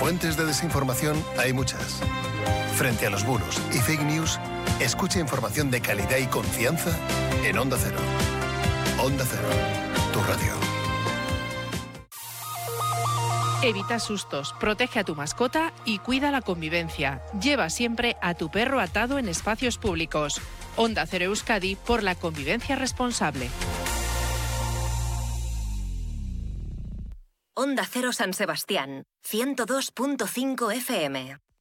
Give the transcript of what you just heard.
Fuentes de desinformación hay muchas. Frente a los bulos y fake news, escucha información de calidad y confianza en Onda Cero. Onda Cero, tu radio. Evita sustos, protege a tu mascota y cuida la convivencia. Lleva siempre a tu perro atado en espacios públicos. Onda Cero Euskadi por la convivencia responsable. Onda Cero San Sebastián, 102.5 FM.